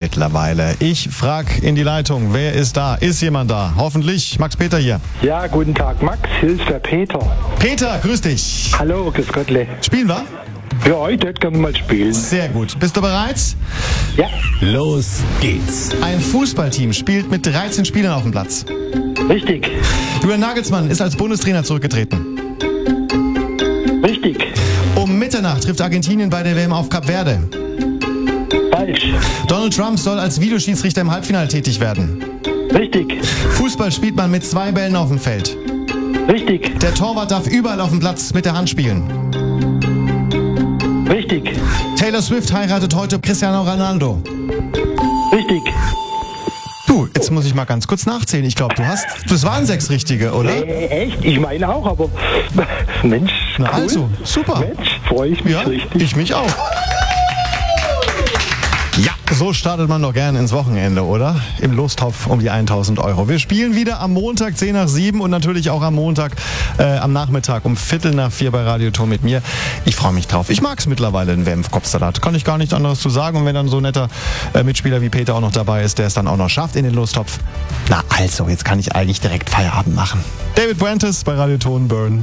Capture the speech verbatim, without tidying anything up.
mittlerweile. Ich frag in die Leitung, wer ist da? Ist jemand da? Hoffentlich. Max Peter hier. Ja, guten Tag, Max. Hier ist der Peter. Peter, grüß dich. Hallo, grüß Gottle. Spielen wir? Ja, ich hätte gerne mal spielen. Sehr gut. Bist du bereit? Ja. Los geht's. Ein Fußballteam spielt mit dreizehn Spielern auf dem Platz. Richtig. Julian Nagelsmann ist als Bundestrainer zurückgetreten. Richtig. Um Mitternacht trifft Argentinien bei der W M auf Kap Verde. Falsch. Donald Trump soll als Videoschiedsrichter im Halbfinale tätig werden. Richtig. Fußball spielt man mit zwei Bällen auf dem Feld. Richtig. Der Torwart darf überall auf dem Platz mit der Hand spielen. Richtig. Taylor Swift heiratet heute Cristiano Ronaldo. Richtig. Du, jetzt muss ich mal ganz kurz nachzählen. Ich glaube, du hast... Das waren sechs richtige, oder? Äh, echt? Ich meine auch, aber... Mensch, Na cool. also, super. Mensch, freue ich mich Ja, richtig. ich mich auch. Ja, so startet man doch gerne ins Wochenende, oder? Im Lostopf um die tausend Euro. Wir spielen wieder am Montag zehn nach sieben und natürlich auch am Montag äh, am Nachmittag um Viertel nach vier bei Radioton mit mir. Ich freue mich drauf. Ich mag es mittlerweile, den W M-Kopfsalat. Kann ich gar nichts anderes zu sagen. Und wenn dann so ein netter äh, Mitspieler wie Peter auch noch dabei ist, der es dann auch noch schafft in den Lostopf. Na also, jetzt kann ich eigentlich direkt Feierabend machen. David Brantes bei Radioton, Burn.